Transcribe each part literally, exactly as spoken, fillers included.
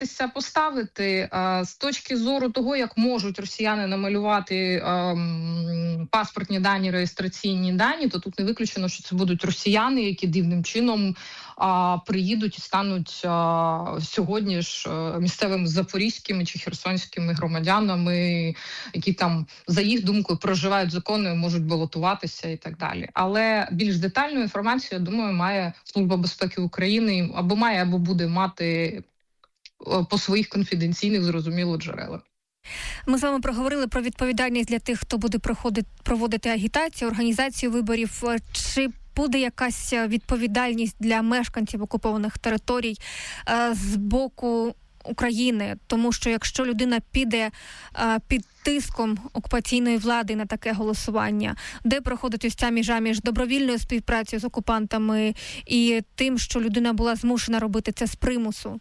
поставити а, з точки зору того, як можуть росіяни намалювати а, паспортні дані, реєстраційні дані, то тут не виключено, що це будуть росіяни, які дивним чином а, приїдуть і стануть а, сьогодні ж а, місцевими запорізькими чи херсонськими громадянами, які там, за їх думкою, проживають законно, можуть балотуватися і так далі. Але більш детальну інформацію, я думаю, має Служба безпеки України або має, або буде мати по своїх конфіденційних, зрозуміло, джерелах. Ми з вами проговорили про відповідальність для тих, хто буде проходити, проводити агітацію, організацію виборів. Чи буде якась відповідальність для мешканців окупованих територій е, з боку України? Тому що якщо людина піде е, під тиском окупаційної влади на таке голосування, де проходить ось ця межа між добровільною співпрацею з окупантами і тим, що людина була змушена робити це з примусу?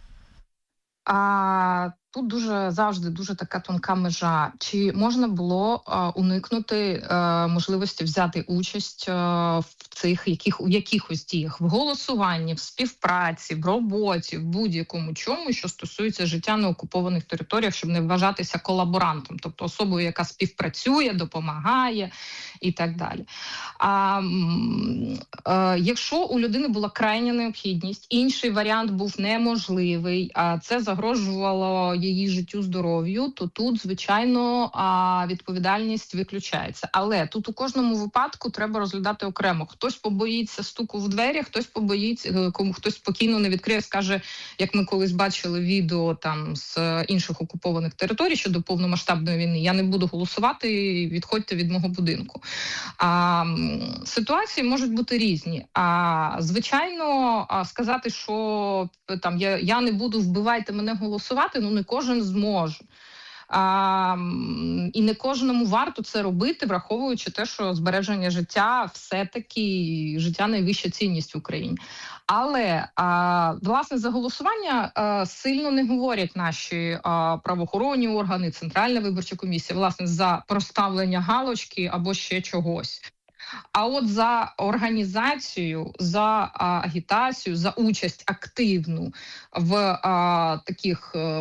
А тут дуже завжди дуже така тонка межа. Чи можна було а, уникнути а, можливості взяти участь а, в цих яких у якихось діях, в голосуванні, в співпраці, в роботі, в будь-якому чому, що стосується життя на окупованих територіях, щоб не вважатися колаборантом, тобто особою, яка співпрацює, допомагає і так далі. А а якщо у людини була крайня необхідність, інший варіант був неможливий, а це загрожувало її життю, здоров'ю, то тут, звичайно, відповідальність виключається. Але тут у кожному випадку треба розглядати окремо. Хтось побоїться стуку в двері, хтось побоїться, кому хтось спокійно не відкриє, скаже, як ми колись бачили відео там з інших окупованих територій щодо повномасштабної війни, я не буду голосувати, відходьте від мого будинку. А, ситуації можуть бути різні. А, звичайно, сказати, що там я, я не буду, вбивайте мене голосувати, ну не кожен зможе. А, і не кожному варто це робити, враховуючи те, що збереження життя все-таки життя найвища цінність в Україні. Але, а, власне, за голосування а, сильно не говорять наші а, правоохоронні органи, Центральна виборча комісія, власне, за проставлення галочки або ще чогось. А от за організацію, за а, агітацію, за участь активну в а, таких а,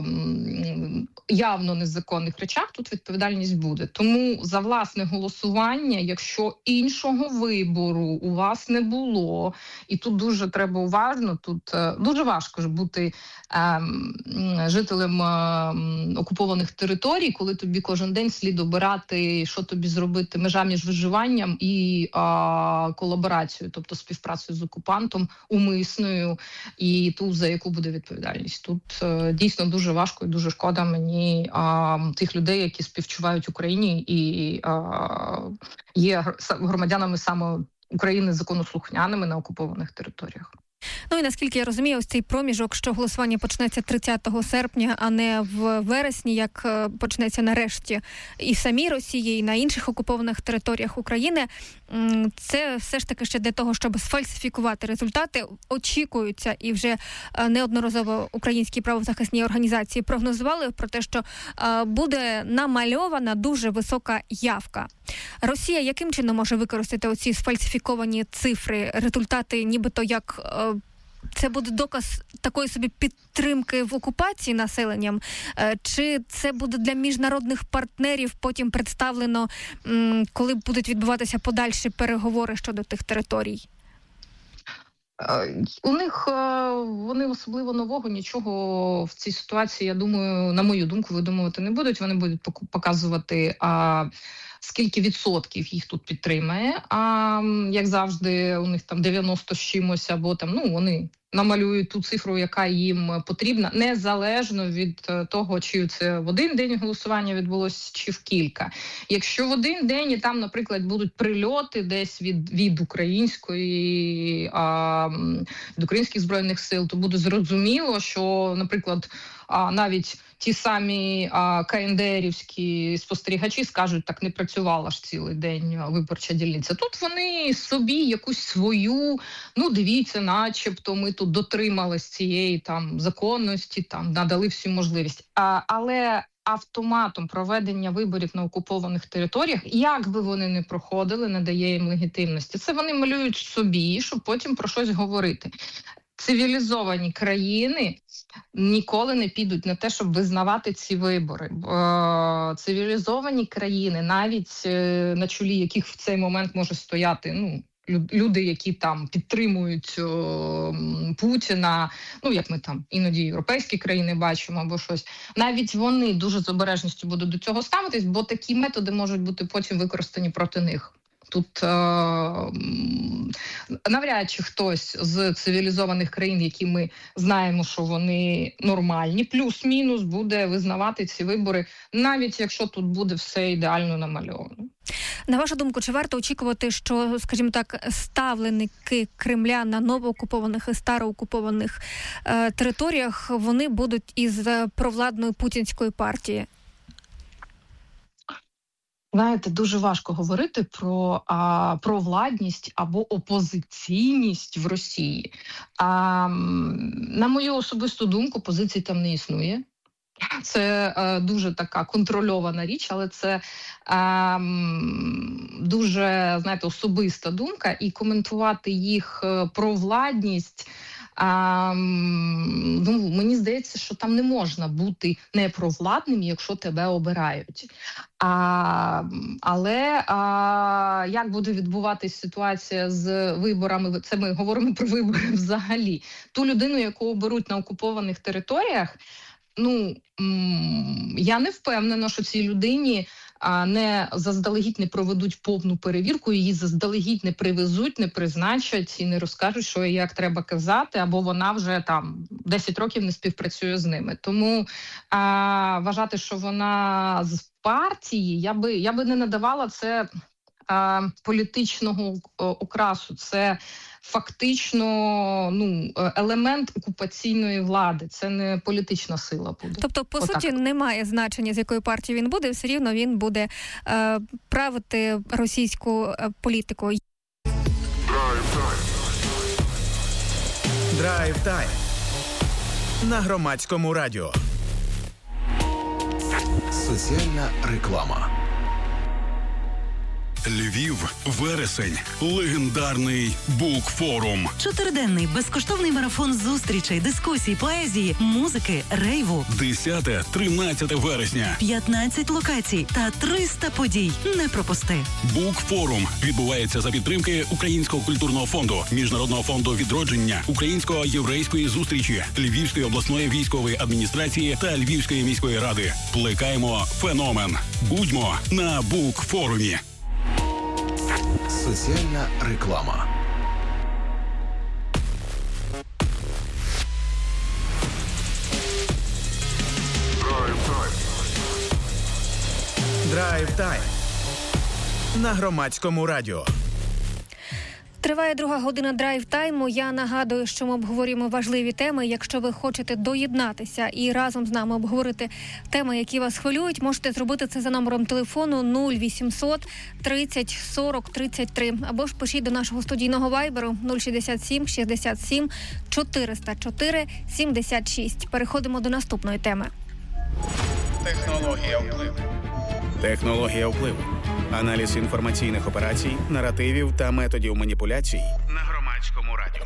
явно незаконних речах тут відповідальність буде. Тому за власне голосування, якщо іншого вибору у вас не було, і тут дуже треба уважно, тут а, дуже важко ж бути а, жителем а, окупованих територій, коли тобі кожен день слід обирати, що тобі зробити, межа між виживанням і а, колаборацією, тобто співпрацею з окупантом, умисною, і ту, за яку буде відповідальність. Тут а, дійсно дуже важко і дуже шкода мені а, тих людей, які співчувають Україні і а, є громадянами саме України законослухняними на окупованих територіях. Ну і наскільки я розумію, ось цей проміжок, що голосування почнеться тридцятого серпня, а не в вересні, як почнеться нарешті і в самій Росії, і на інших окупованих територіях України, це все ж таки ще для того, щоб сфальсифікувати результати. Очікуються, і вже неодноразово українські правозахисні організації прогнозували про те, що буде намальована дуже висока явка. Росія яким чином може використати оці сфальсифіковані цифри, результати нібито як це буде доказ такої собі підтримки в окупації населенням? Чи це буде для міжнародних партнерів потім представлено, коли будуть відбуватися подальші переговори щодо тих територій? У них, вони особливо нового нічого в цій ситуації, я думаю, на мою думку, видумувати не будуть. Вони будуть показувати, а, скільки відсотків їх тут підтримає. А як завжди, у них там дев'яносто з чимось, або там, ну, вони намалюють ту цифру, яка їм потрібна, незалежно від того, чи це в один день голосування відбулося, чи в кілька. Якщо в один день і там, наприклад, будуть прильоти десь від, від української, а, від українських збройних сил, то буде зрозуміло, що, наприклад, а, навіть ті самі а, КНДРівські спостерігачі скажуть, так не працювала ж цілий день виборча дільниця. Тут вони собі якусь свою, ну дивіться, начебто ми тут дотримались цієї там законності, там надали всю можливість. А, але автоматом проведення виборів на окупованих територіях, як би вони не проходили, не дає їм легітимності. Це вони малюють собі, щоб потім про щось говорити. цивілізовані країни ніколи не підуть на те, щоб визнавати ці вибори. Е, цивілізовані країни, навіть е, на чолі яких в цей момент може стояти, ну, люди, які там підтримують о, Путіна, ну, як ми там іноді європейські країни бачимо або щось, навіть вони дуже з обережністю будуть до цього ставитись, бо такі методи можуть бути потім використані проти них. Тут е- навряд чи хтось з цивілізованих країн, які ми знаємо, що вони нормальні, плюс-мінус буде визнавати ці вибори, навіть якщо тут буде все ідеально намальовано. На вашу думку, чи варто очікувати, що, скажімо так, ставленики Кремля на новоокупованих і староокупованих е- територіях, вони будуть із провладної путінської партії? Знаєте, дуже важко говорити про, а, про владність або опозиційність в Росії. А, на мою особисту думку, позиції там не існує. Це а, дуже така контрольована річ, але це а, дуже, знаєте, особиста думка. І коментувати їх про владність, А, ну, мені здається, що там не можна бути непровладним, якщо тебе обирають. А, але а, як буде відбуватись ситуація з виборами? Це ми говоримо про вибори взагалі. Ту людину, яку оберуть на окупованих територіях, ну, я не впевнена, що цій людині а, не заздалегідь не проведуть повну перевірку, її заздалегідь не привезуть, не призначать і не розкажуть, що і як треба казати, або вона вже там десять років не співпрацює з ними. Тому а, вважати, що вона з партії, я би, я би не надавала це а, політичного окрасу. Це фактично, ну, елемент окупаційної влади. Це не політична сила буде. Тобто, по Отак. суті, немає значення, з якої партії він буде, все рівно він буде е, правити російську е, політику. Драйв-тайм на Громадському радіо. Соціальна реклама. Львів, вересень, легендарний букфорум. Чотириденний безкоштовний марафон зустрічей, дискусій, поезії, музики, рейву. десяте-тринадцяте вересня. п'ятнадцять локацій та триста подій. Не пропусти. Букфорум відбувається за підтримки Українського культурного фонду, Міжнародного фонду відродження, Українсько-єврейської зустрічі, Львівської обласної військової адміністрації та Львівської міської ради. Плекаємо феномен. Будьмо на букфорумі. Соціальна реклама. Драйв-тайм на Громадському радіо. Триває друга година драйв-тайму. Я нагадую, що ми обговорюємо важливі теми. Якщо ви хочете доєднатися і разом з нами обговорити теми, які вас хвилюють, можете зробити це за номером телефону нуль вісімсот тридцять сорок тридцять три. Або ж пишіть до нашого студійного вайберу нуль шістдесят сім шістдесят сім чотириста чотири сімдесят шість. Переходимо до наступної теми. Технологія впливу. Технологія впливу. Аналіз інформаційних операцій, наративів та методів маніпуляцій на Громадському радіо.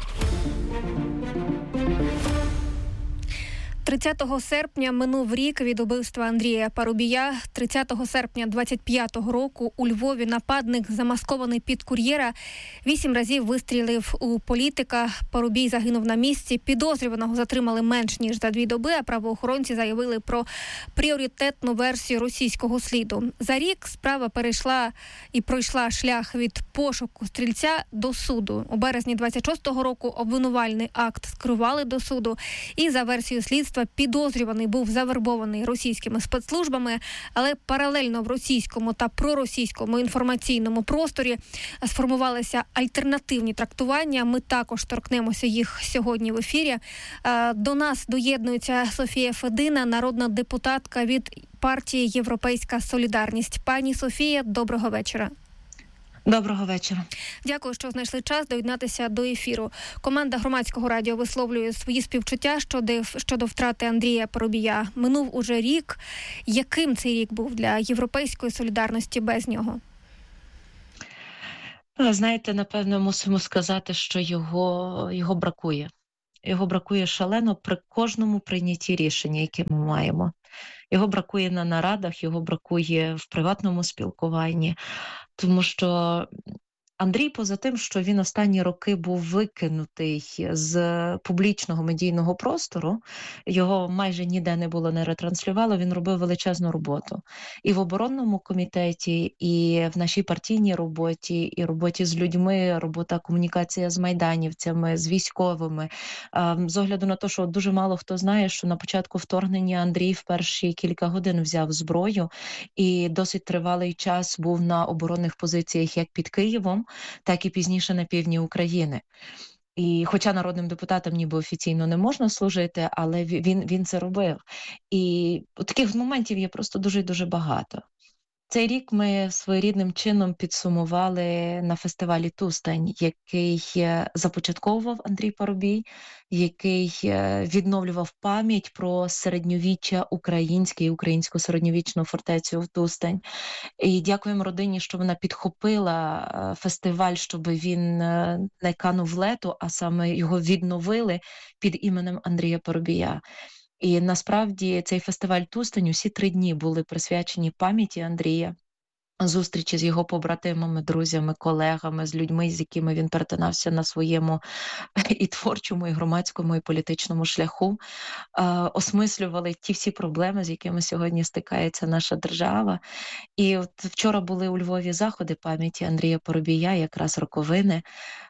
тридцятого серпня минув рік від убивства Андрія Парубія. тридцятого серпня двадцять п'ятого року у Львові нападник, замаскований під кур'єра, вісім разів вистрілив у політика. Парубій загинув на місці. Підозрюваного затримали менш ніж за дві доби, а правоохоронці заявили про пріоритетну версію російського сліду. За рік справа перейшла і пройшла шлях від пошуку стрільця до суду. У березні двадцять шостого року обвинувальний акт скерували до суду, і за версією слідства підозрюваний був завербований російськими спецслужбами, але паралельно в російському та проросійському інформаційному просторі сформувалися альтернативні трактування. Ми також торкнемося їх сьогодні в ефірі. До нас доєднується Софія Федина, народна депутатка від партії «Європейська солідарність». Пані Софія, доброго вечора. Доброго вечора. Дякую, що знайшли час доєднатися до ефіру. Команда Громадського радіо висловлює свої співчуття щодо, щодо втрати Андрія Парубія. Минув уже рік. Яким цей рік був для Європейської солідарності без нього? Знаєте, напевно, мусимо сказати, що його, його бракує. Його бракує шалено при кожному прийнятті рішення, яке ми маємо. Його бракує на нарадах, його бракує в приватному спілкуванні, тому що Андрій, поза тим, що він останні роки був викинутий з публічного медійного простору, його майже ніде не було, не ретранслювало, він робив величезну роботу. І в оборонному комітеті, і в нашій партійній роботі, і роботі з людьми, робота, комунікація з майданівцями, з військовими. З огляду на те, що дуже мало хто знає, що на початку вторгнення Андрій в перші кілька годин взяв зброю і досить тривалий час був на оборонних позиціях як під Києвом, так і пізніше на півдні України. І хоча народним депутатам ніби офіційно не можна служити, але він, він це робив. І таких моментів є просто дуже-дуже багато. Цей рік ми своєрідним чином підсумували на фестивалі «Тустань», який започатковував Андрій Парубій, який відновлював пам'ять про середньовіччя українське і українську середньовічну фортецю в Тустань. І дякуємо родині, що вона підхопила фестиваль, щоб він не канув в лету, а саме його відновили під іменем Андрія Парубія. І насправді цей фестиваль «Тустань» усі три дні були присвячені пам'яті Андрія, зустрічі з його побратимами, друзями, колегами, з людьми, з якими він перетинався на своєму і творчому, і громадському, і політичному шляху, е, осмислювали ті всі проблеми, з якими сьогодні стикається наша держава. І от вчора були у Львові заходи пам'яті Андрія Парубія, якраз роковини,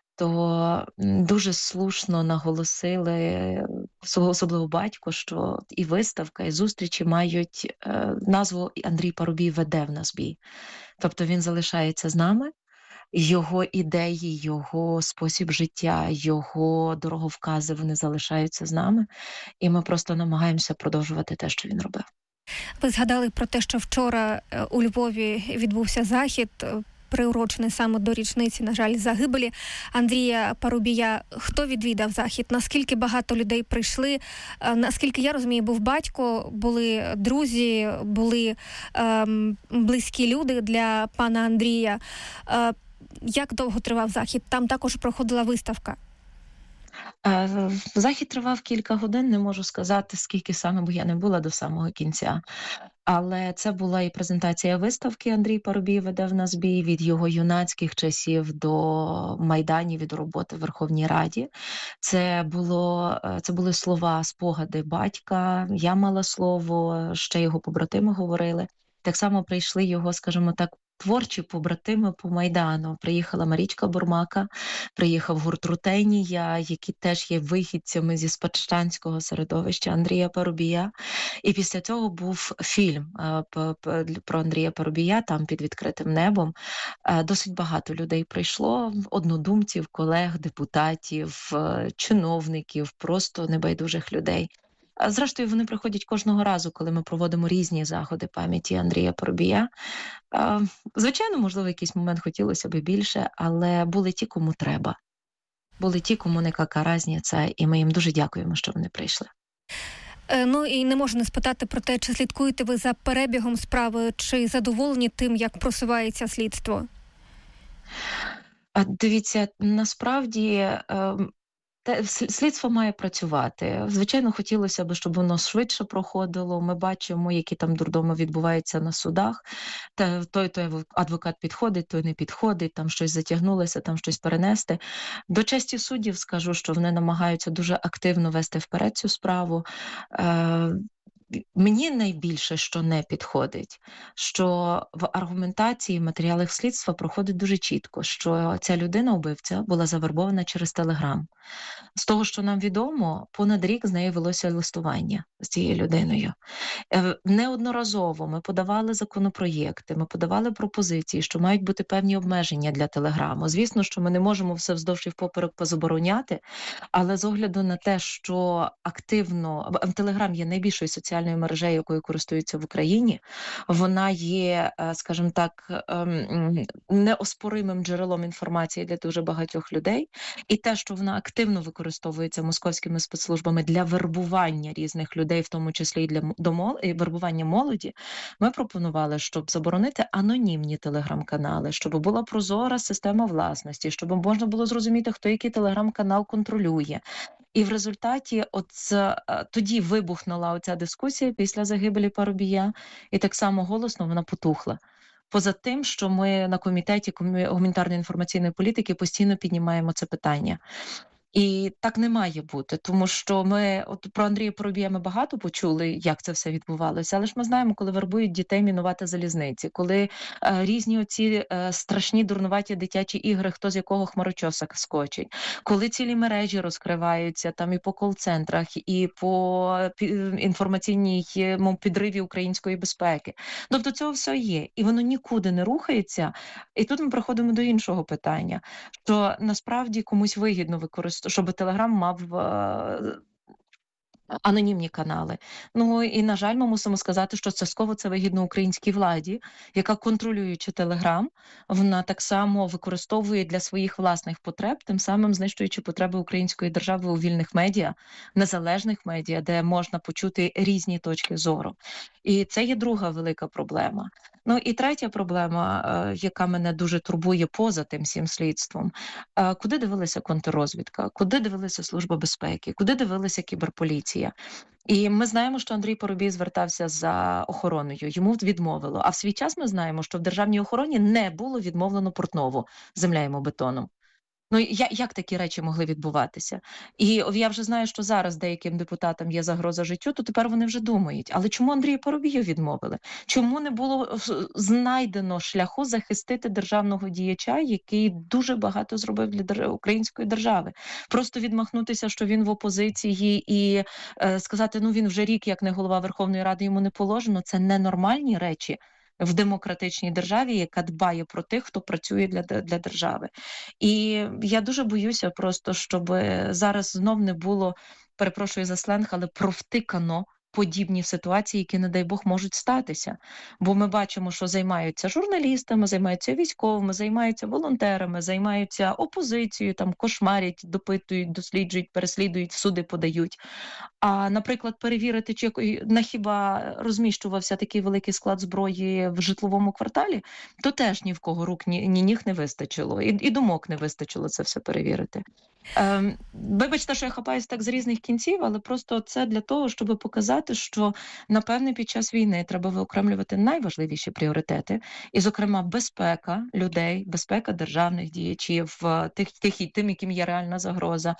то дуже слушно наголосили, особливо батько, що і виставка, і зустрічі мають е, назву «Андрій Парубій веде в нас бій». Тобто він залишається з нами, його ідеї, його спосіб життя, його дороговкази, вони залишаються з нами, і ми просто намагаємося продовжувати те, що він робив. Ви згадали про те, що вчора у Львові відбувся захід, приурочений саме до річниці, на жаль, загибелі Андрія Парубія. Хто відвідав захід? Наскільки багато людей прийшли? Наскільки я розумію, був батько, були друзі, були ем, близькі люди для пана Андрія. Е, як довго тривав захід? Там також проходила виставка. Захід тривав кілька годин, не можу сказати, скільки саме, бо я не була до самого кінця. Але це була і презентація виставки «Андрій Парубій веде в нас бій» від його юнацьких часів до майданів, від роботи в Верховній Раді. Це було, це були слова, спогади батька, я мала слово, ще його побратими говорили. Так само прийшли його, скажімо так, творчі побратими по Майдану. Приїхала Марічка Бурмака, приїхав гурт «Рутенія», які теж є вихідцями зі спадщанського середовища Андрія Парубія. І після цього був фільм про Андрія Парубія, там під відкритим небом. Досить багато людей прийшло, однодумців, колег, депутатів, чиновників, просто небайдужих людей. Зрештою, вони приходять кожного разу, коли ми проводимо різні заходи пам'яті Андрія Парубія. Звичайно, можливо, в якийсь момент хотілося б більше, але були ті, кому треба. Були ті, кому не кака разниця, і ми їм дуже дякуємо, що вони прийшли. Ну і не можу не спитати про те, чи слідкуєте ви за перебігом справи, чи задоволені тим, як просувається слідство? Дивіться, насправді Те, слідство має працювати. Звичайно, хотілося б, щоб воно швидше проходило. Ми бачимо, які там дурдоми відбуваються на судах. Та той, той адвокат підходить, той не підходить, там щось затягнулося, там щось перенести. До честі суддів скажу, що вони намагаються дуже активно вести вперед цю справу. Е- Мені найбільше, що не підходить, що в аргументації, в матеріалах слідства проходить дуже чітко, що ця людина-убивця була завербована через Телеграм. З того, що нам відомо, понад рік з нею велося листування з цією людиною. Неодноразово ми подавали законопроєкти, ми подавали пропозиції, що мають бути певні обмеження для Телеграму. Звісно, що ми не можемо все вздовж і впоперек позабороняти, але з огляду на те, що активно... Телеграм є найбільшою соціальною мережею, якою користуються в Україні, вона є, скажімо так, неоспоримим джерелом інформації для дуже багатьох людей. І те, що вона активно використовується московськими спецслужбами для вербування різних людей, в тому числі і для домол... і вербування молоді, ми пропонували, щоб заборонити анонімні телеграм-канали, щоб була прозора система власності, щоб можна було зрозуміти, хто який телеграм-канал контролює. І в результаті от тоді вибухнула оця дискусія після загибелі Парубія, і так само голосно вона потухла. Поза тим, що ми на комітеті гуманітарної інформаційної політики постійно піднімаємо це питання. І так не має бути, тому що ми от про Андрія Парубія ми багато почули, як це все відбувалося, але ж ми знаємо, коли вербують дітей мінувати залізниці, коли е, різні оці е, страшні дурнуваті дитячі ігри, хто з якого хмарочоса скочить, коли цілі мережі розкриваються там і по кол-центрах, і по інформаційній підриві української безпеки. Тобто цього все є, і воно нікуди не рухається. І тут ми приходимо до іншого питання, що насправді комусь вигідно використовувати, щоб Телеграм мав е- анонімні канали. Ну і, на жаль, ми мусимо сказати, що частково це вигідно українській владі, яка, контролюючи Телеграм, вона так само використовує для своїх власних потреб, тим самим знищуючи потреби української держави у вільних медіа, незалежних медіа, де можна почути різні точки зору. І це є друга велика проблема. Ну і третя проблема, е, яка мене дуже турбує поза тим всім слідством. Е, куди дивилася контррозвідка? Куди дивилася Служба безпеки? Куди дивилася кіберполіція? І ми знаємо, що Андрій Парубій звертався за охороною, йому відмовило. А в свій час ми знаємо, що в державній охороні не було відмовлено Портнову землею бетоном. Ну, як, як такі речі могли відбуватися? І я вже знаю, що зараз деяким депутатам є загроза життю, то тепер вони вже думають. Але чому Андрію Парубію відмовили? Чому не було знайдено шляху захистити державного діяча, який дуже багато зробив для української держави? Просто відмахнутися, що він в опозиції і е, сказати, ну він вже рік як не голова Верховної Ради, йому не положено. Це ненормальні речі в демократичній державі, яка дбає про тих, хто працює для, для держави. І я дуже боюся просто, щоб зараз знов не було, перепрошую за сленг, але провтикано подібні ситуації, які, не дай Бог, можуть статися. Бо ми бачимо, що займаються журналістами, займаються військовими, займаються волонтерами, займаються опозицією, там кошмарять, допитують, досліджують, переслідують, в суди подають. А, наприклад, перевірити, чи на хіба розміщувався такий великий склад зброї в житловому кварталі, то теж ні в кого рук, ні, ні ніг не вистачило, і, і думок не вистачило це все перевірити. Ем, вибачте, що я хапаюсь так з різних кінців, але просто це для того, щоб показати, що, напевне, під час війни треба виокремлювати найважливіші пріоритети, і, зокрема, безпека людей, безпека державних діячів, тих, тих, тим, яким є реальна загроза,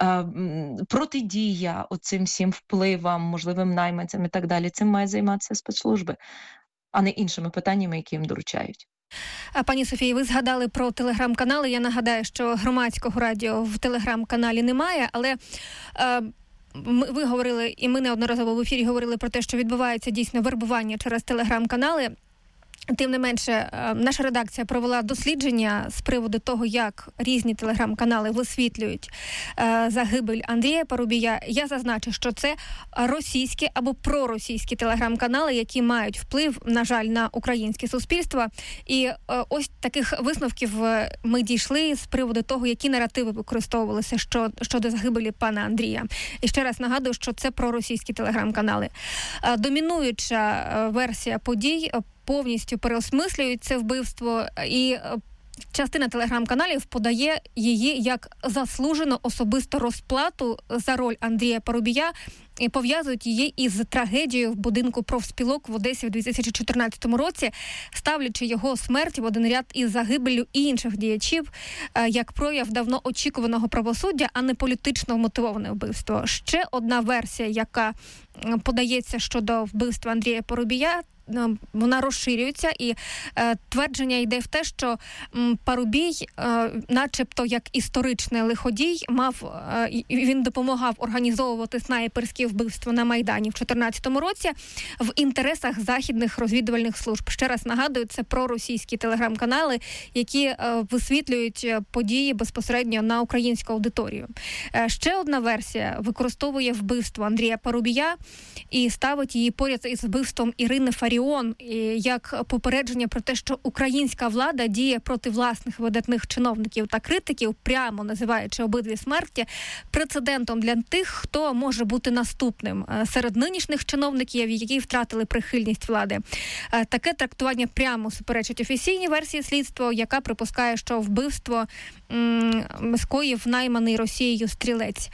ем, протидія оцим всім впливам, можливим найманцям і так далі. Цим мають займатися спецслужби, а не іншими питаннями, які їм доручають. Пані Софії, ви згадали про телеграм-канали. Я нагадаю, що громадського радіо в телеграм-каналі немає, але е, ми, ви говорили, і ми неодноразово в ефірі говорили про те, що відбувається дійсно вербування через телеграм-канали. Тим не менше, наша редакція провела дослідження з приводу того, як різні телеграм-канали висвітлюють е, загибель Андрія Парубія. Я зазначу, що це російські або проросійські телеграм-канали, які мають вплив, на жаль, на українське суспільство. І е, ось таких висновків ми дійшли з приводу того, які наративи використовувалися що, щодо загибелі пана Андрія. І ще раз нагадую, що це проросійські телеграм-канали. Е, домінуюча е, версія подій – повністю переосмислюють це вбивство, і частина телеграм-каналів подає її як заслужену особисту розплату за роль Андрія Парубія і пов'язують її із трагедією в будинку профспілок в Одесі в дві тисячі чотирнадцятому році, ставлячи його смерть в один ряд із загибеллю інших діячів як прояв давно очікуваного правосуддя, а не політично мотивоване вбивство. Ще одна версія, яка подається щодо вбивства Андрія Парубія, вона розширюється, і е, твердження йде в те, що м, Парубій, е, начебто як історичний лиходій, мав е, він допомагав організовувати снайперські вбивства на Майдані в чотирнадцятому році в інтересах західних розвідувальних служб. Ще раз нагадую, це проросійські телеграм-канали, які е, висвітлюють події безпосередньо на українську аудиторію. Е, ще одна версія використовує вбивство Андрія Парубія і ставить її поряд із вбивством Ірини Фаріон, як попередження про те, що українська влада діє проти власних видатних чиновників та критиків, прямо називаючи обидві смерті прецедентом для тих, хто може бути наступним серед нинішніх чиновників, які втратили прихильність влади. Таке трактування прямо суперечить офіційній версії слідства, яка припускає, що вбивство скоїв найманий Росією стрілець.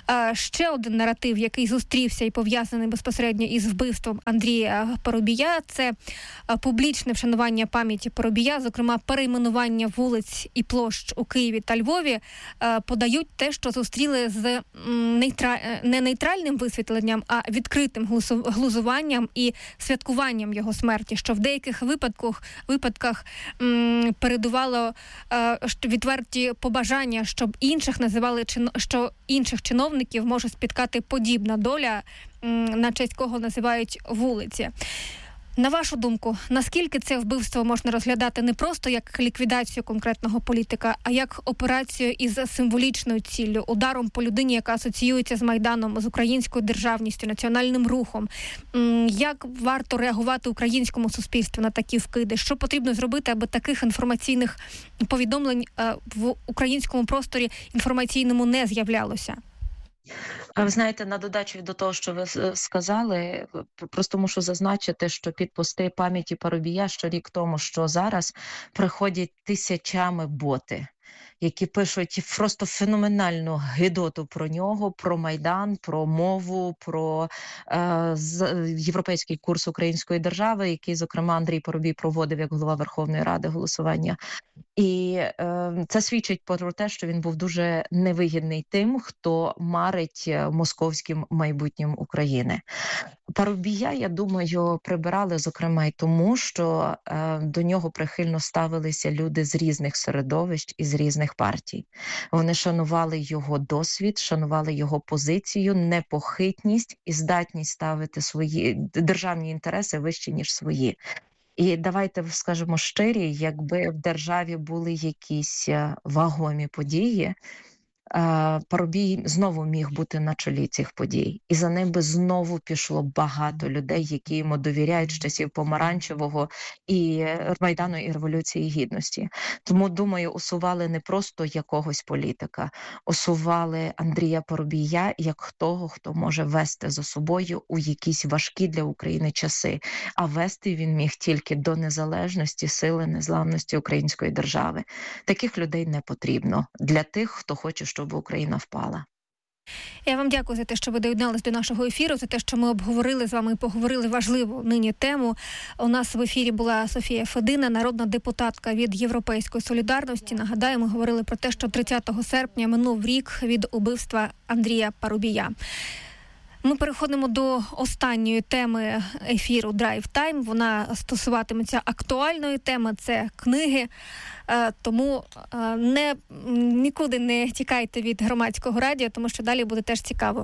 Ще один наратив, який зустрівся і пов'язаний безпосередньо із вбивством Андрія Парубія, це публічне вшанування пам'яті Парубія, зокрема перейменування вулиць і площ у Києві та Львові, подають те, що зустріли з нейтра... не нейтральним висвітленням, а відкритим глузуванням і святкуванням його смерті, що в деяких випадках, випадках м, передувало е, відверті побажання, щоб інших називали, що інших чиновників може спіткати подібна доля, м, на честь кого називають вулиці. На вашу думку, наскільки це вбивство можна розглядати не просто як ліквідацію конкретного політика, а як операцію із символічною ціллю, ударом по людині, яка асоціюється з Майданом, з українською державністю, національним рухом? Як варто реагувати українському суспільству на такі вкиди? Що потрібно зробити, аби таких інформаційних повідомлень в українському просторі інформаційному не з'являлося? Ви знаєте, на додачу до того, що ви сказали, просто мушу зазначити, що під пости пам'яті Парубія ще рік тому, що зараз приходять тисячами боти, які пишуть просто феноменальну гидоту про нього, про Майдан, про мову, про е, європейський курс української держави, який, зокрема, Андрій Парубій проводив як голова Верховної Ради голосування. І е, це свідчить про те, що він був дуже невигідний тим, хто марить московським майбутнім України. Парубія, я думаю, прибирали, зокрема, й тому, що е, до нього прихильно ставилися люди з різних середовищ і з різних партій. Вони шанували його досвід, шанували його позицію, непохитність і здатність ставити свої державні інтереси вище, ніж свої. І давайте скажемо щирі, якби в державі були якісь вагомі події, Парубій знову міг бути на чолі цих подій. І за ним би знову пішло багато людей, які йому довіряють з часів Помаранчевого і Майдану і Революції Гідності. Тому, думаю, усували не просто якогось політика, усували Андрія Парубія як того, хто може вести за собою у якісь важкі для України часи. А вести він міг тільки до незалежності, сили, незламності української держави. Таких людей не потрібно для тих, хто хоче, щоб Україна впала. Я вам дякую за те, що ви доєдналися до нашого ефіру, за те, що ми обговорили з вами і поговорили важливу нині тему. У нас в ефірі була Софія Федина, народна депутатка від Європейської солідарності. Нагадаю, ми говорили про те, що тридцятого серпня минув рік від убивства Андрія Парубія. Ми переходимо до останньої теми ефіру Drive Time. Вона стосуватиметься актуальної теми, це книги. Тому не, нікуди не тікайте від Громадського радіо, тому що далі буде теж цікаво.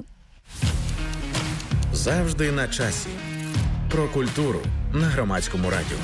Завжди на часі. Про культуру на Громадському радіо.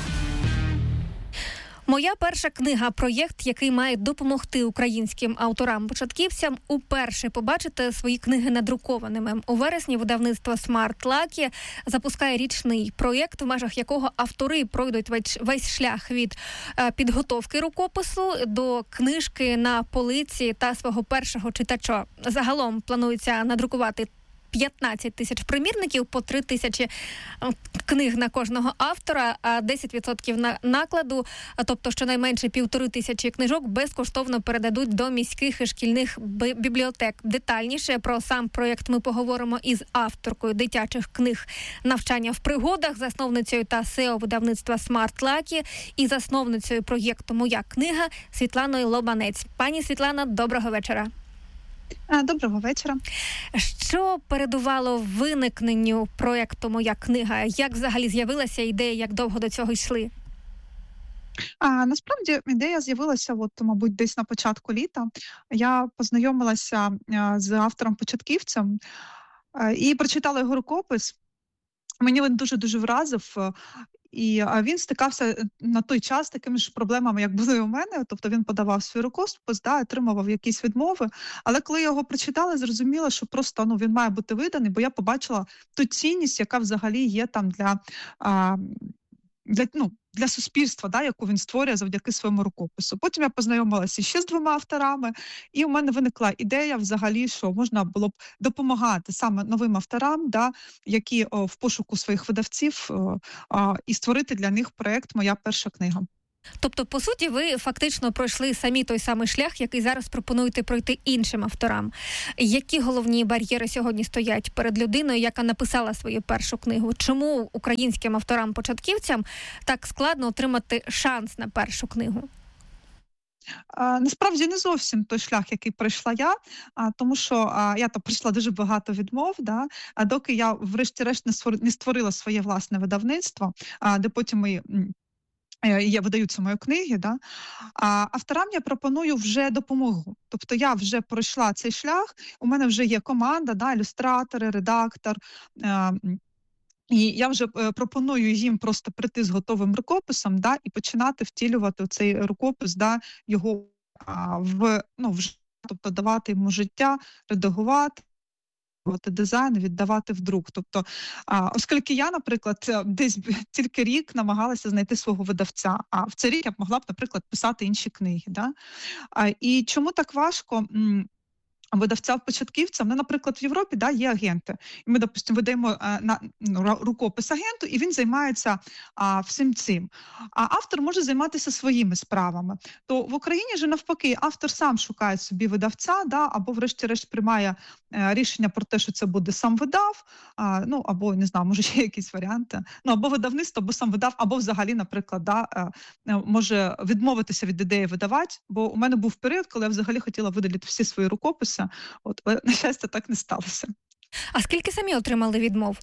Моя перша книга – проєкт, який має допомогти українським авторам-початківцям уперше побачити свої книги надрукованими. У вересні видавництво Smart Lucky запускає річний проєкт, в межах якого автори пройдуть весь шлях від підготовки рукопису до книжки на полиці та свого першого читача. Загалом планується надрукувати п'ятнадцять тисяч примірників, по три тисячі книг на кожного автора, а десять відсотків на накладу, тобто щонайменше півтори тисячі книжок безкоштовно передадуть до міських і шкільних бібліотек. Детальніше про сам проєкт ми поговоримо із авторкою дитячих книг «Навчання в пригодах», засновницею та сео видавництва Smart Lucky і засновницею проєкту «Моя книга» Світланою Лобанець. Пані Світлана, доброго вечора. Доброго вечора. Що передувало виникненню проєкту «Моя книга»? Як взагалі з'явилася ідея, як довго до цього йшли? А, насправді ідея з'явилася, от, мабуть, десь на початку літа. Я познайомилася а, з автором-початківцем а, і прочитала його рукопис. Мені він дуже-дуже вразив. І він стикався на той час з такими ж проблемами, як були у мене. Тобто він подавав свій рукопис, да, отримував якісь відмови. Але коли я його прочитала, зрозуміла, що просто ну, він має бути виданий, бо я побачила ту цінність, яка взагалі є там для, а, для, ну, для суспільства, да, яку він створює завдяки своєму рукопису. Потім я познайомилася ще з двома авторами, і у мене виникла ідея взагалі, що можна було б допомагати саме новим авторам, да, які о, в пошуку своїх видавців о, о, і створити для них проєкт «Моя перша книга». Тобто, по суті, ви фактично пройшли самі той самий шлях, який зараз пропонуєте пройти іншим авторам. Які головні бар'єри сьогодні стоять перед людиною, яка написала свою першу книгу? Чому українським авторам-початківцям так складно отримати шанс на першу книгу? А, насправді не зовсім той шлях, який пройшла я, а, тому що а, я там пройшла дуже багато відмов, да, а доки я врешті-решт не, створ, не створила своє власне видавництво, а, де потім і я видаються мої книги, да? А авторам я пропоную вже допомогу. Тобто я вже пройшла цей шлях, у мене вже є команда, да, ілюстратори, редактор, е- і я вже е- пропоную їм просто прийти з готовим рукописом, да, і починати втілювати цей рукопис, да, його а, в, ну, в, тобто давати йому життя, редагувати, дизайн, віддавати в друк. Тобто, а, оскільки я, наприклад, десь тільки рік намагалася знайти свого видавця, а в цей рік я б могла б, наприклад, писати інші книги. Да? А, і чому так важко м- видавцям-початківцям? Ну, наприклад, в Європі, да, є агенти. І ми, допустимо, видаємо а, на ну, рукопис агенту, і він займається а, всім цим. А автор може займатися своїми справами. То в Україні ж навпаки, автор сам шукає собі видавця, да, або врешті-решт приймає а, рішення про те, що це буде сам видав, а, ну, або, не знаю, може ще якісь варіанти. Ну, або видавництво, або сам видав, або взагалі, наприклад, да, а, може відмовитися від ідеї видавати, бо у мене був період, коли я взагалі хотіла видалити всі свої рукописи. От, але, на щастя, так не сталося. А скільки самі отримали відмов?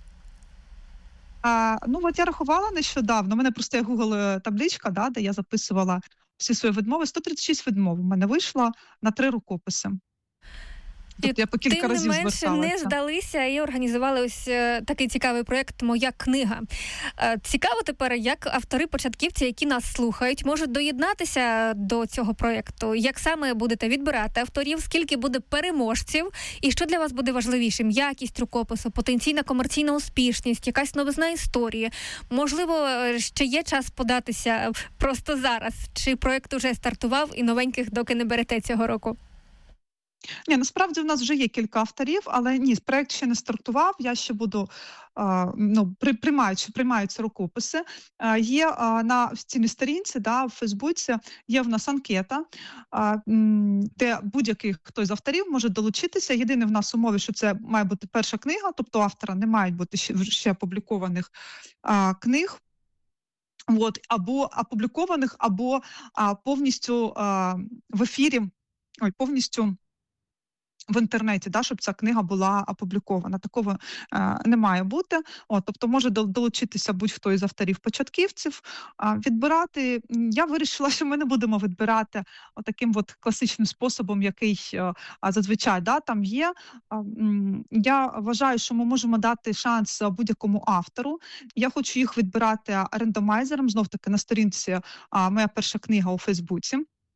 А, ну, от я рахувала нещодавно. У мене просто є Google табличка, да, де я записувала всі свої відмови. сто тридцять шість відмов у мене вийшло на три рукописи. Тобто я по кілька Тим разів не менше зверталася. Не здалися і організували ось такий цікавий проєкт «Моя книга». Цікаво тепер, як автори-початківці, які нас слухають, можуть доєднатися до цього проєкту. Як саме будете відбирати авторів, скільки буде переможців, і що для вас буде важливішим? Якість рукопису, потенційна комерційна успішність, якась новизна історії. Можливо, ще є час податися просто зараз? Чи проєкт уже стартував і новеньких доки не берете цього року? Ні, насправді в нас вже є кілька авторів, але ні, проєкт ще не стартував, я ще буду, а, ну, при, приймаються, приймаються рукописи. А, є а, на офіційній сторінці, да, в Фейсбуці, є в нас анкета, а, м, де будь-який хтось з авторів може долучитися. Єдине в нас умови, що це має бути перша книга, тобто автора не мають бути ще, ще опублікованих а, книг. От, або опублікованих, або а, повністю а, в ефірі, ой, повністю в інтернеті, да, щоб ця книга була опублікована. Такого е, не має бути. О, тобто може долучитися будь-хто із авторів-початківців. А, відбирати, я вирішила, що ми не будемо відбирати таким от класичним способом, який е, зазвичай да, там є. А, м, я вважаю, що ми можемо дати шанс будь-якому автору. Я хочу їх відбирати рандомайзером, знов-таки на сторінці а, «Моя перша книга» у Фейсбуці.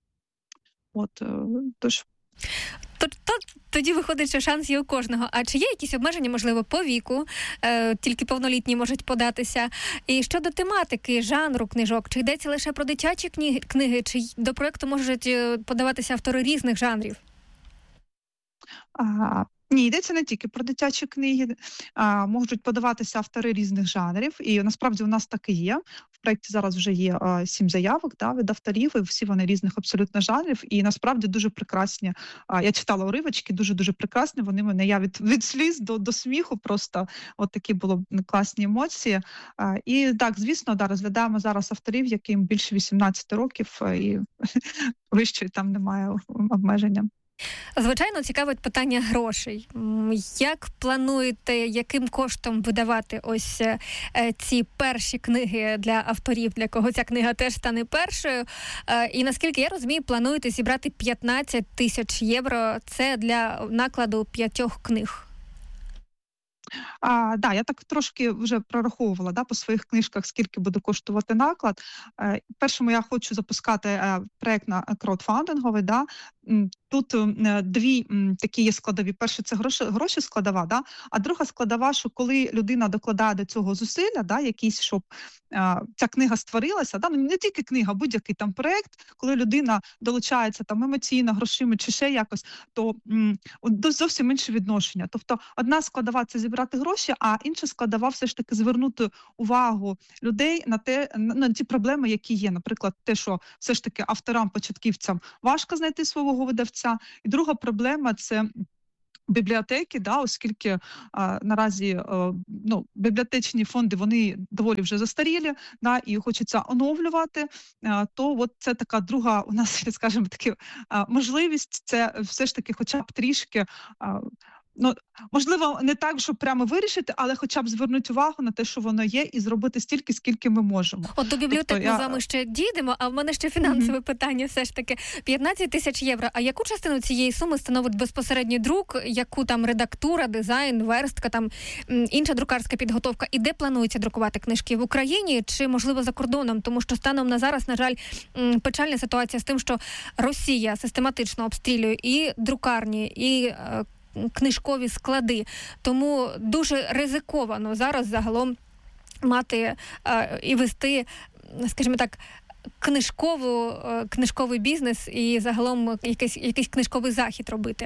От, е, тож... Тоді виходить, що шанс є у кожного. А чи є якісь обмеження, можливо, по віку? Е, тільки повнолітні можуть податися. І щодо тематики, жанру книжок, чи йдеться лише про дитячі книги, книги чи до проєкту можуть подаватися автори різних жанрів? А, ні, йдеться не тільки про дитячі книги, а, можуть подаватися автори різних жанрів, і насправді у нас так і є. В проєкті зараз вже є а, сім заявок да, від авторів, і всі вони різних абсолютно жанрів, і насправді дуже прекрасні. А, я читала уривочки, дуже-дуже прекрасні, вони мене, я від, від сліз до, до сміху, просто от такі були класні емоції. А, і так, звісно, да, розглядаємо зараз авторів, яким більше вісімнадцять років, і вище там немає обмеження. Звичайно, цікавить питання грошей. Як плануєте, яким коштом видавати ось е, ці перші книги для авторів, для кого ця книга теж стане першою? Е, і наскільки я розумію, плануєте зібрати п'ятнадцять тисяч євро. Це для накладу п'ятьох книг. А, да, я так трошки вже прораховувала да, по своїх книжках, скільки буде коштувати наклад. Е, першому я хочу запускати е, проєкт на краудфандинговий, да, тут дві такі є складові. Перше, це гроші, гроші складова, да? А друга складова, що коли людина докладає до цього зусилля, да, якісь, щоб а, ця книга створилася, да? Ну, не тільки книга, будь-який там проєкт, коли людина долучається там емоційно, грошима чи ще якось, то м, зовсім інше відношення. Тобто одна складова – це зібрати гроші, а інша складова – все ж таки звернути увагу людей на те, на ті проблеми, які є. Наприклад, те, що все ж таки авторам-початківцям важко знайти свого видавця. І друга проблема – це бібліотеки, да, оскільки а, наразі а, ну, бібліотечні фонди, вони доволі вже застарілі, да, і хочеться оновлювати, а, то от це така друга у нас, скажімо, таки, а, можливість, це все ж таки хоча б трішки, а, ну, можливо, не так, щоб прямо вирішити, але хоча б звернути увагу на те, що воно є, і зробити стільки, скільки ми можемо. От до бібліотек тобто, ми я... з вами ще дійдемо, а в мене ще фінансове mm-hmm. питання все ж таки. п'ятнадцять тисяч євро. А яку частину цієї суми становить безпосередній друк, яку там редактура, дизайн, верстка, там інша друкарська підготовка? І де планується друкувати книжки? В Україні чи, можливо, за кордоном? Тому що станом на зараз, на жаль, печальна ситуація з тим, що Росія систематично обстрілює і друкарні, і книжкові склади. Тому дуже ризиковано зараз загалом мати е, і вести, скажімо так, книжкову, е, книжковий бізнес і загалом якийсь, якийсь книжковий захід робити.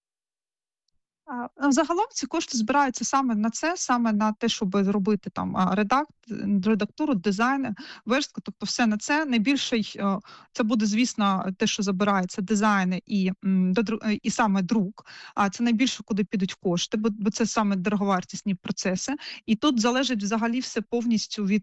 Загалом ці кошти збираються саме на це, саме на те, щоб зробити там редакт, редактуру, дизайн, верстку, тобто все на це. Найбільший, це буде, звісно, те, що забирається дизайн і, і саме друк, а це найбільше, куди підуть кошти, бо, бо це саме дороговартісні процеси. І тут залежить взагалі все повністю від,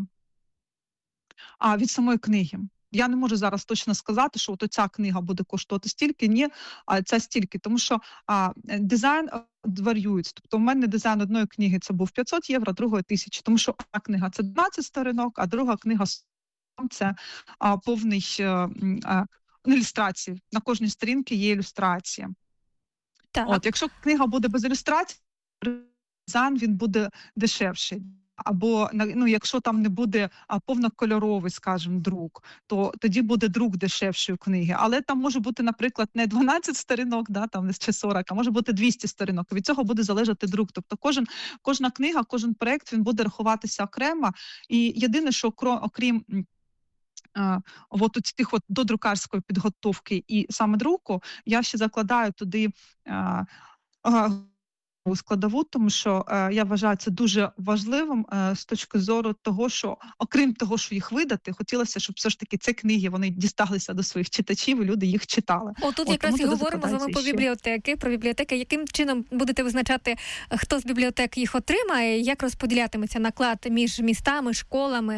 а, від самої книги. Я не можу зараз точно сказати, що от ця книга буде коштувати стільки, ні, а ця стільки, тому що а, дизайн варіюється. Тобто у мене дизайн одної книги це був п'ятсот євро, другої тисячі, тому що одна книга це дванадцять сторінок, а друга книга це а, повний а, а, ілюстрації. На кожній сторінці є ілюстрація. Так. От, якщо книга буде без ілюстрації, дизайн він буде дешевший. Або, ну, якщо там не буде а, повнокольоровий, скажімо, друк, то тоді буде друк дешевшої книги. Але там може бути, наприклад, не дванадцять сторінок, да, там, чи сорок, а може бути двісті сторінок. Від цього буде залежати друк. Тобто кожен, кожна книга, кожен проєкт, він буде рахуватися окремо. І єдине, що окрім а, от тих от до друкарської підготовки і саме друку, я ще закладаю туди а, а, складову, тому що е, я вважаю це дуже важливим е, з точки зору того, що окрім того, що їх видати, хотілося, щоб все ж таки ці книги, вони дісталися до своїх читачів і люди їх читали. О, тут От, якраз і говоримо з вами про бібліотеки, про бібліотеки. Яким чином будете визначати, хто з бібліотек їх отримає, як розподілятиметься наклад між містами, школами?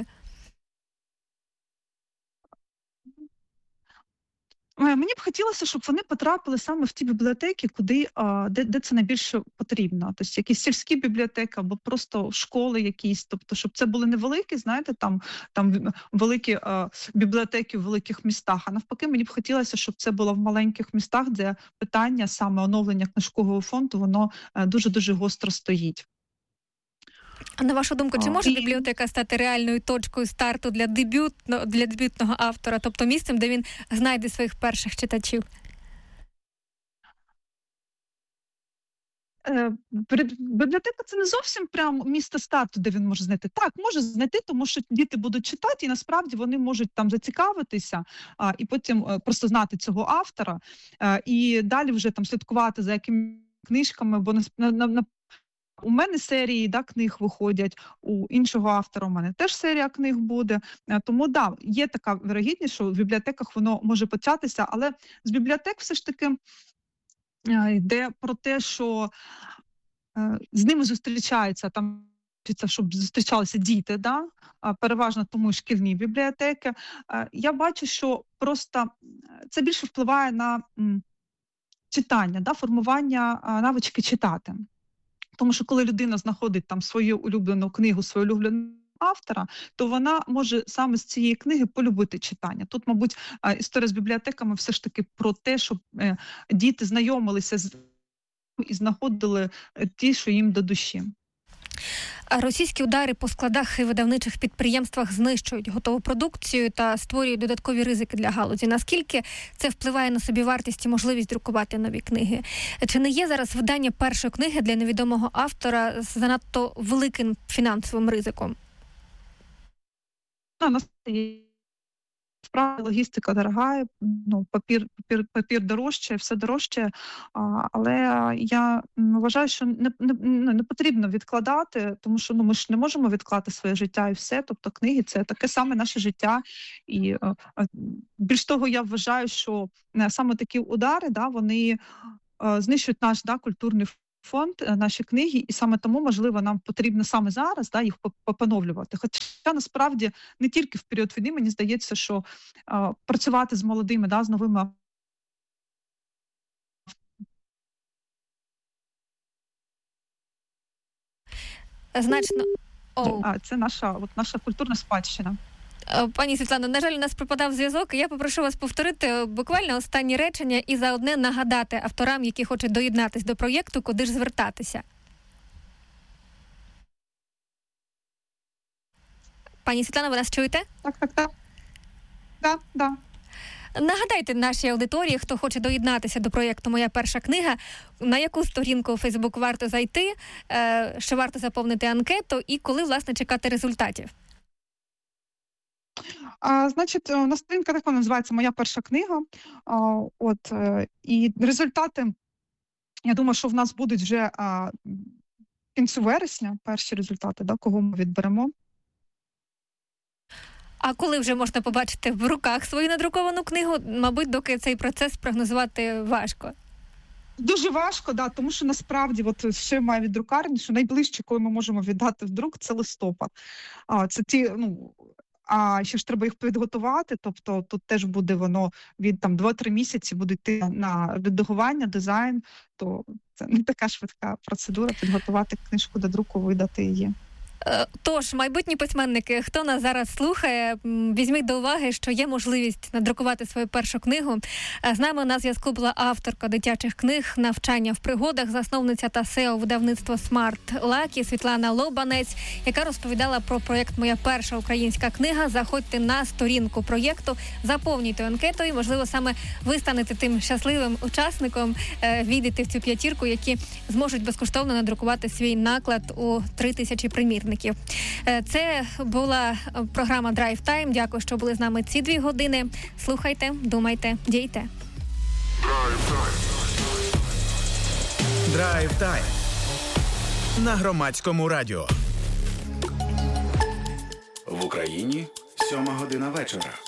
Мені б хотілося, щоб вони потрапили саме в ті бібліотеки, куди, де, де це найбільше потрібно. Тобто якісь сільські бібліотеки або просто школи якісь. Тобто, щоб це були не великі, знаєте, там, там великі а, бібліотеки в великих містах. А навпаки, мені б хотілося, щоб це було в маленьких містах, де питання саме оновлення книжкового фонду, воно дуже-дуже гостро стоїть. А на вашу думку, чи може бібліотека стати реальною точкою старту для дебютного, для дебютного автора, тобто місцем, де він знайде своїх перших читачів? Бібліотека – це не зовсім прям місце старту, де він може знайти. Так, може знайти, тому що діти будуть читати, і насправді вони можуть там зацікавитися, а, і потім а, просто знати цього автора, а, і далі вже там слідкувати за якими книжками, бо на, на, на у мене серії, да, книг виходять, у іншого автора у мене теж серія книг буде. Тому, да, є така вірогідність, що в бібліотеках воно може початися, але з бібліотек все ж таки йде про те, що з ними зустрічаються, там, щоб зустрічалися діти, да, переважно тому шкільні бібліотеки. Я бачу, що просто це більше впливає на читання, да, формування навички читати. Тому що коли людина знаходить там свою улюблену книгу, свою улюблену автора, то вона може саме з цієї книги полюбити читання. Тут, мабуть, історія з бібліотеками все ж таки про те, щоб діти знайомилися з і знаходили ті, що їм до душі. Російські удари по складах і видавничих підприємствах знищують готову продукцію та створюють додаткові ризики для галузі. Наскільки це впливає на собівартість і можливість друкувати нові книги? Чи не є зараз видання першої книги для невідомого автора з занадто великим фінансовим ризиком? Справді, логістика дорога, ну, папір, папір, папір дорожче, все дорожче, а, але я вважаю, що не, не, не потрібно відкладати, тому що ну, ми ж не можемо відклати своє життя і все, тобто книги – це таке саме наше життя. І а, більш того, я вважаю, що саме такі удари, да, вони а, знищують наш да, культурний фонд, наші книги, і саме тому, можливо, нам потрібно саме зараз да, їх поновлювати. Хоча, насправді, не тільки в період війни, мені здається, що а, працювати з молодими, да, з новими Значно. Оу. А, це наша, от, наша культурна спадщина. Пані Світлано, на жаль, у нас пропадав зв'язок. Я попрошу вас повторити буквально останні речення і заодне нагадати авторам, які хочуть доєднатися до проєкту, куди ж звертатися. Пані Світлано, ви нас чуєте? Так, так, так. Так, так. Нагадайте нашій аудиторії, хто хоче доєднатися до проєкту «Моя перша книга», на яку сторінку у Фейсбук варто зайти, що варто заповнити анкету і коли, власне, чекати результатів. А, значить, у нас сторінка так називається «Моя перша книга». А, от, і результати, я думаю, що в нас будуть вже а, в кінці вересня, перші результати, да, кого ми відберемо. А коли вже можна побачити в руках свою надруковану книгу, мабуть, доки цей процес прогнозувати важко. Дуже важко, да, тому що насправді, от ще має від друкарні, що найближче, коли ми можемо віддати в друк, це листопад. А, це ті, ну, а ще ж треба їх підготувати, тобто тут теж буде воно від там два-три місяці буде йти на редагування, дизайн, то це не така швидка процедура підготувати книжку до друку, видати її. Тож, майбутні письменники, хто нас зараз слухає, візьміть до уваги, що є можливість надрукувати свою першу книгу. З нами на зв'язку була авторка дитячих книг «Навчання в пригодах», засновниця та сео видавництва Smart Lucky Світлана Лобанець, яка розповідала про проєкт «Моя перша українська книга». Заходьте на сторінку проєкту, заповнюйте анкету і, можливо, саме ви станете тим щасливим учасником, війдете в цю п'ятірку, які зможуть безкоштовно надрукувати свій наклад у три тисячі примірників. Це була програма Drive Time. Дякую, що були з нами ці дві години. Слухайте, думайте, дійте. Drive Time на Громадському радіо. В Україні сьома година вечора.